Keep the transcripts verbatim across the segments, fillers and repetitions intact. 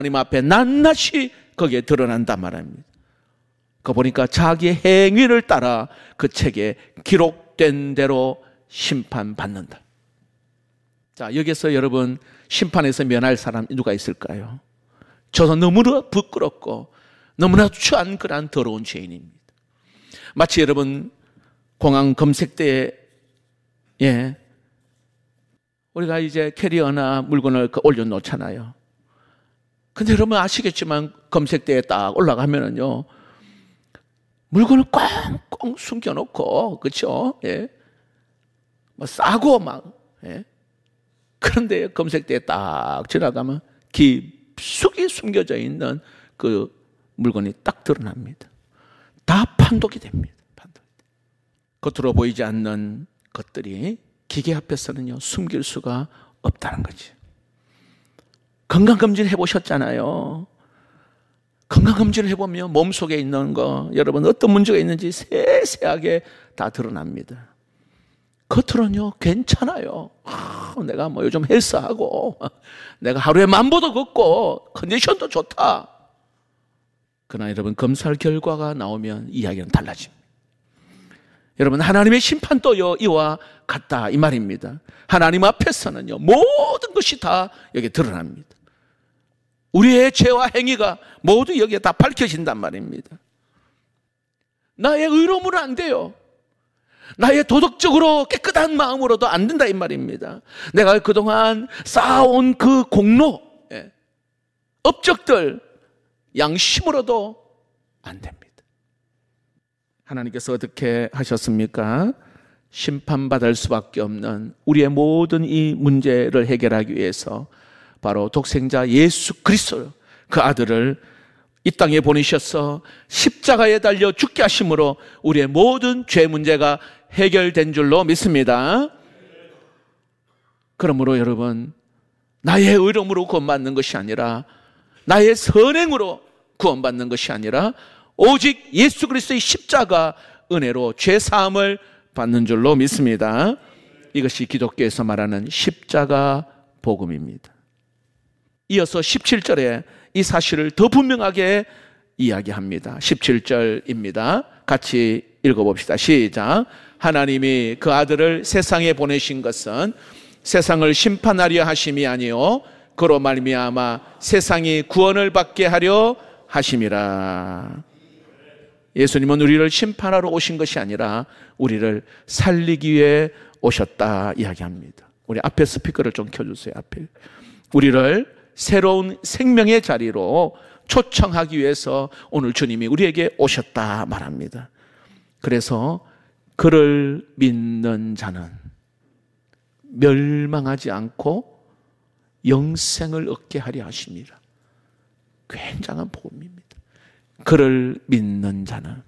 하나님 앞에 낱낱이 거기에 드러난단 말입니다. 그 보니까 자기의 행위를 따라 그 책에 기록된 대로 심판받는다. 자, 여기서 여러분 심판에서 면할 사람 누가 있을까요? 저도 너무나 부끄럽고 너무나 추한 그런 더러운 죄인입니다. 마치 여러분 공항 검색대에 예, 우리가 이제 캐리어나 물건을 올려놓잖아요. 근데 여러분 아시겠지만 검색대에 딱 올라가면은요, 물건을 꽁꽁 숨겨놓고, 그렇죠? 예, 뭐 싸고 막, 예. 그런데 검색대에 딱 지나가면 깊숙이 숨겨져 있는 그 물건이 딱 드러납니다. 다 판독이 됩니다. 판독이. 겉으로 보이지 않는 것들이 기계 앞에서는요, 숨길 수가 없다는 거지. 건강검진 해보셨잖아요. 건강검진을 해보면 몸속에 있는 거, 여러분 어떤 문제가 있는지 세세하게 다 드러납니다. 겉으로는요, 괜찮아요. 아, 내가 뭐 요즘 헬스하고, 내가 하루에 만보도 걷고, 컨디션도 좋다. 그러나 여러분, 검사 결과가 나오면 이야기는 달라집니다. 여러분, 하나님의 심판도 이와 같다, 이 말입니다. 하나님 앞에서는요, 모든 것이 다 여기 드러납니다. 우리의 죄와 행위가 모두 여기에 다 밝혀진단 말입니다. 나의 의로움으로 안 돼요. 나의 도덕적으로 깨끗한 마음으로도 안 된다, 이 말입니다. 내가 그동안 쌓아온 그 공로, 예, 업적들, 양심으로도 안 됩니다. 하나님께서 어떻게 하셨습니까? 심판받을 수밖에 없는 우리의 모든 이 문제를 해결하기 위해서 바로 독생자 예수 그리스도 그 아들을 이 땅에 보내셔서 십자가에 달려 죽게 하심으로 우리의 모든 죄 문제가 해결된 줄로 믿습니다. 그러므로 여러분, 나의 의로움으로 구원받는 것이 아니라 나의 선행으로 구원받는 것이 아니라 오직 예수 그리스도의 십자가 은혜로 죄사함을 받는 줄로 믿습니다. 이것이 기독교에서 말하는 십자가 복음입니다. 이어서 십칠 절에 이 사실을 더 분명하게 이야기합니다. 십칠 절입니다. 같이 읽어봅시다. 시작. 하나님이 그 아들을 세상에 보내신 것은 세상을 심판하려 하심이 아니요 그로 말미암아 세상이 구원을 받게 하려 하심이라. 예수님은 우리를 심판하러 오신 것이 아니라 우리를 살리기 위해 오셨다 이야기합니다. 우리 앞에 스피커를 좀 켜주세요. 앞에 우리를 새로운 생명의 자리로 초청하기 위해서 오늘 주님이 우리에게 오셨다 말합니다. 그래서 그를 믿는 자는 멸망하지 않고 영생을 얻게 하려 하심이라. 굉장한 복음입니다. 그를 믿는 자는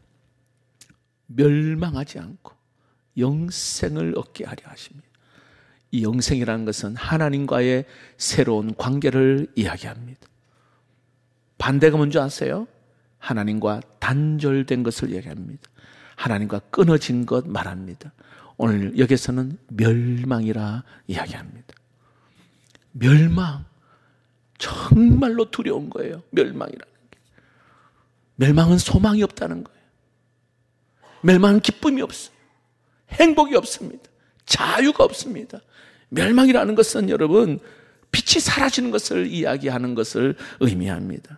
멸망하지 않고 영생을 얻게 하려 하십니다. 이 영생이라는 것은 하나님과의 새로운 관계를 이야기합니다. 반대가 뭔지 아세요? 하나님과 단절된 것을 이야기합니다. 하나님과 끊어진 것 말합니다. 오늘 여기서는 멸망이라 이야기합니다. 멸망, 정말로 두려운 거예요. 멸망이라는 게. 멸망은 소망이 없다는 거예요. 멸망은 기쁨이 없어요. 행복이 없습니다. 자유가 없습니다. 멸망이라는 것은 여러분 빛이 사라지는 것을 이야기하는 것을 의미합니다.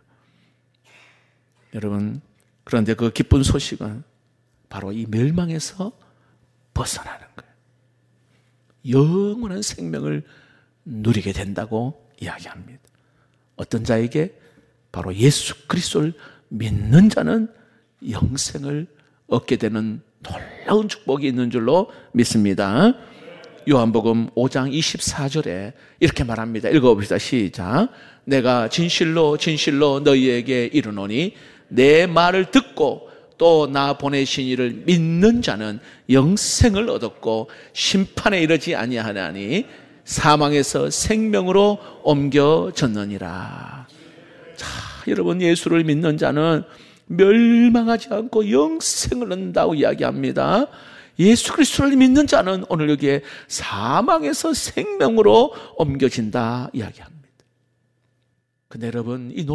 여러분, 그런데 그 기쁜 소식은 바로 이 멸망에서 벗어나는 거예요. 영원한 생명을 누리게 된다고 이야기합니다. 어떤 자에게? 바로 예수 그리스도를 믿는 자는 영생을 얻게 되는 놀라운 축복이 있는 줄로 믿습니다. 요한복음 오 장 이십사 절에 이렇게 말합니다. 읽어봅시다. 시작. 내가 진실로 진실로 너희에게 이르노니 내 말을 듣고 또 나 보내신 이를 믿는 자는 영생을 얻었고 심판에 이르지 아니하나니 사망에서 생명으로 옮겨졌느니라. 자, 여러분, 예수를 믿는 자는 멸망하지 않고 영생을 얻는다고 이야기합니다. 예수 그리스도를 믿는 자는 오늘 여기에 사망에서 생명으로 옮겨진다 이야기합니다. 근데 여러분, 이